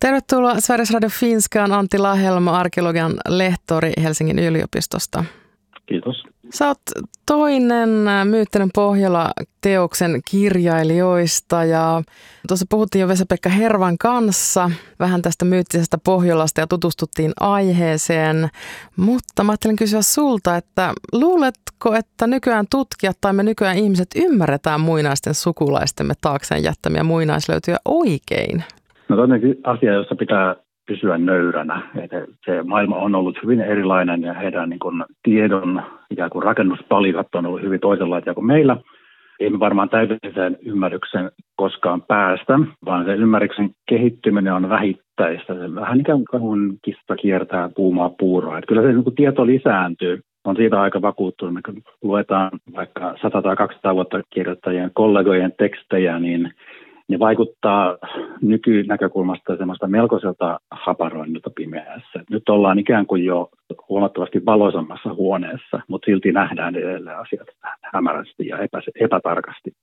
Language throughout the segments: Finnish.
Tervetuloa Sveriges Radio Finskaan, Antti Lahelmo, arkeologian lehtori Helsingin yliopistosta. Kiitos. Sä oot toinen Myyttinen Pohjola-teoksen kirjailijoista ja tuossa puhuttiin jo Vesa-Pekka Hervan kanssa vähän tästä myyttisestä Pohjolasta ja tutustuttiin aiheeseen, mutta mä ajattelin kysyä sulta, että luuletko, että nykyään tutkijat tai me nykyään ihmiset ymmärretään muinaisten sukulaistemme taakseen jättämiä muinaislöytyjä oikein? No toinen asia, jossa pitää pysyä nöyränä. Että se maailma on ollut hyvin erilainen ja heidän niin kuin tiedon ja kun rakennuspalikat on ollut hyvin toisenlaisia kuin meillä. Ei me varmaan täydelliseen ymmärryksen koskaan päästä, vaan se ymmärryksen kehittyminen on vähittäistä. Se vähän ikään kuin kissa kiertää kuumaa puuroa. Että kyllä se niin kuin tieto lisääntyy. On siitä aika vakuuttunut. Me kun luetaan vaikka 100 tai 200 vuotta kirjoittajien kollegojen tekstejä, niin ne vaikuttaa nykynäkökulmasta semmoista melkoiselta haparoinnilta pimeässä. Nyt ollaan ikään kuin jo huomattavasti valoisammassa huoneessa, mutta silti nähdään edelleen asiat hämärästi ja epätarkasti.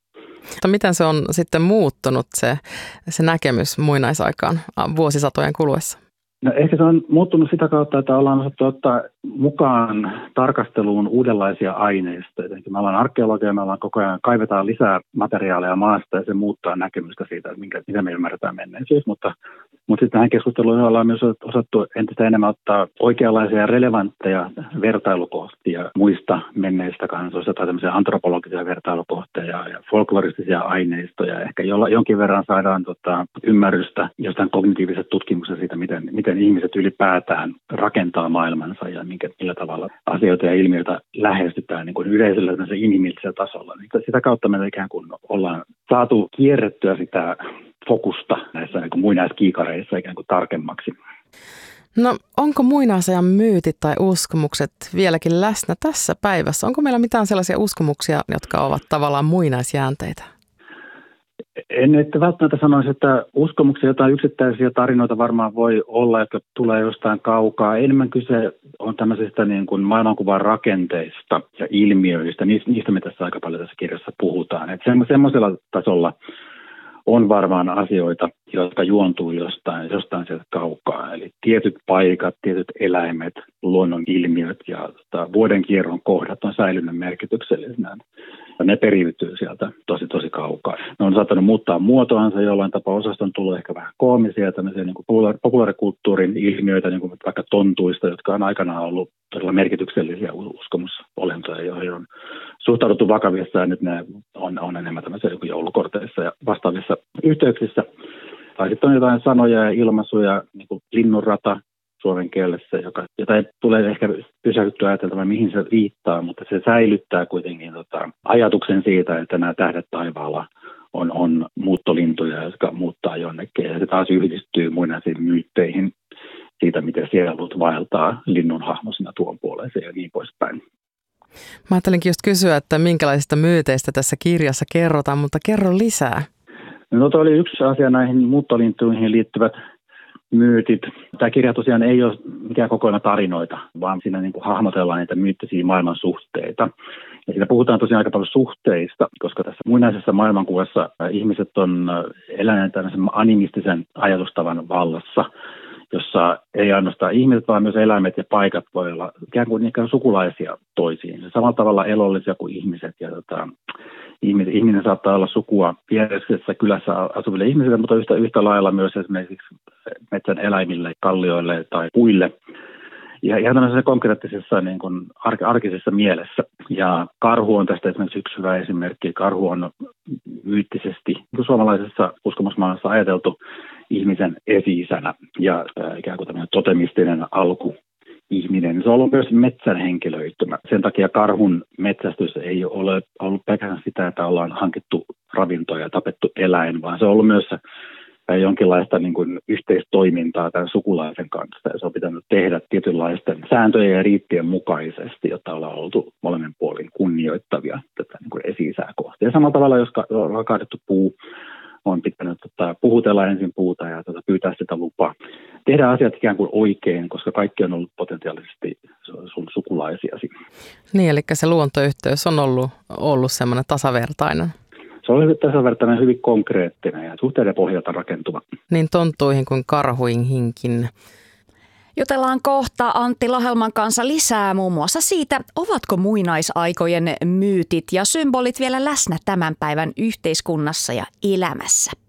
Miten se on sitten muuttunut se näkemys muinaisaikaan vuosisatojen kuluessa? No ehkä se on muuttunut sitä kautta, että ollaan osattu ottaa mukaan tarkasteluun uudenlaisia aineistoja. Me ollaan arkeologia, me ollaan koko ajan kaivetaan lisää materiaaleja maasta ja se muuttaa näkemystä siitä, että mitä me ymmärretään menneisyys. Mutta sitten tähän keskusteluun ollaan myös osattu entistä enemmän ottaa oikeanlaisia relevantteja vertailukohtia muista menneistä kansoista tai tämmöisiä antropologisia vertailukohtia ja folkloristisia aineistoja. Ehkä jonkin verran saadaan ymmärrystä jostain kognitiivisesta tutkimuksesta siitä, miten ihmiset ylipäätään rakentaa maailmansa ja millä tavalla asioita ja ilmiöitä lähestytään niin kuin yleisellä inhimillisellä tasolla. Sitä kautta me ikään kuin ollaan saatu kierrettyä sitä fokusta näissä niin kuin muinaiskiikareissa ikään kuin tarkemmaksi. No onko muinaisajan myytit tai uskomukset vieläkin läsnä tässä päivässä? Onko meillä mitään sellaisia uskomuksia, jotka ovat tavallaan muinaisjäänteitä? En että välttämättä sanoisi, että uskomuksia jotain yksittäisiä tarinoita varmaan voi olla, jotka tulee jostain kaukaa. Enemmän kyse on tämmöisistä niin kuin maailmankuvan rakenteista ja ilmiöistä. Niistä me tässä aika paljon tässä kirjassa puhutaan. Että semmoisella tasolla on varmaan asioita, jotka juontuu jostain sieltä kaukaa. Eli tietyt paikat, tietyt eläimet, luonnon ilmiöt ja vuoden kierron kohdat on säilynyt merkityksellisenä. Ne periytyy sieltä tosi kaukaa. Ne on saattanut muuttaa muotoansa jollain tapaa. Osasta on tullut ehkä vähän koomisia, tämmöisiä niin kuin populaarikulttuurin ilmiöitä, niin kuin vaikka tontuista, jotka on aikanaan ollut todella merkityksellisiä uskomusolentoja, joihin on suhtauduttu vakavissa ja nyt ne on enemmän tämmöisiä joulukorteissa ja vastaavissa yhteyksissä. Tai sitten on jotain sanoja ja ilmaisuja, niin kuin linnunrata suomen kielessä, jota ei tule ehkä pysähdyttyä ajateltamaan, mihin se viittaa, mutta se säilyttää kuitenkin ajatuksen siitä, että nämä tähdet taivaalla on muuttolintuja, jotka muuttaa jonnekin. Ja se taas yhdistyy muinaisiin myytteihin siitä, miten sielut vaeltaa linnun hahmosina tuon puoleeseen ja niin poispäin. Mä ajattelinkin just kysyä, että minkälaisista myyteistä tässä kirjassa kerrotaan, mutta kerro lisää. No toi oli yksi asia näihin muuttolintuihin liittyvät myytit. Tämä kirja tosiaan ei ole mikään kokonaan tarinoita, vaan siinä niin kuin hahmotellaan niitä myyttisiä maailman suhteita. Ja siinä puhutaan tosiaan aika paljon suhteista, koska tässä muinaisessa maailmankuvassa ihmiset on eläneet tämmöisen animistisen ajatustavan vallassa, jossa ei ainoastaan ihmiset, vaan myös eläimet ja paikat voi olla ikään kuin sukulaisia toisiin. Samalla tavalla elollisia kuin ihmiset. Ja ihminen saattaa olla sukua viereisessä kylässä asuville ihmisille, mutta yhtä lailla myös esimerkiksi metsän eläimille, kallioille tai puille. Ja ihan tämmöisessä konkreettisessa niin kuin arkisessa mielessä. Ja karhu on tästä esimerkiksi yksi hyvä esimerkki. Karhu on myyttisesti suomalaisessa uskomusmaailmassa ajateltu ihmisen esi-isänä ja ikään kuin tämmöinen totemistinen alkuihminen. Se on ollut myös metsän henkilöitymä. Sen takia karhun metsästys ei ole ollut pelkästään sitä, että ollaan hankittu ravintoa ja tapettu eläin, vaan se on ollut myös jonkinlaista niin kuin yhteistoimintaa tämän sukulaisen kanssa. Ja se on pitänyt tehdä tietynlaisten sääntöjen ja riittien mukaisesti, jotta ollaan oltu molemmin puolin kunnioittavia tätä niin kuin esi-isää kohti. Ja samalla tavalla, jos on kaadettu puu, on pitänyt puhutella ensin puuta ja pyytää sitä lupaa. Tehdä asiat ikään kuin oikein, koska kaikki on ollut potentiaalisesti sun sukulaisiasi. Niin, eli se luontoyhteys on ollut semmoinen tasavertainen. Se on tasavertainen, hyvin konkreettinen ja suhteiden pohjalta rakentuva. Niin tonttuihin kuin karhuihinkin. Jutellaan kohta Antti Lahelman kanssa lisää muun muassa siitä, ovatko muinaisaikojen myytit ja symbolit vielä läsnä tämän päivän yhteiskunnassa ja elämässä.